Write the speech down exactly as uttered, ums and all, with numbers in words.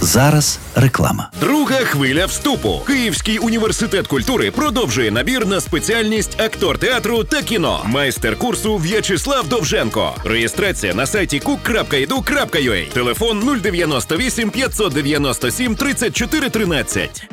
Зараз реклама. Друга хвиля вступу. Київський університет культури продовжує набір на спеціальність актор театру та кіно. Майстер курсу В'ячеслав Довженко. Реєстрація на сайті кук крапка і ду крапка ю а. Телефон нуль дев'яносто вісім п'ятсот дев'яносто сім тридцять чотири тринадцять.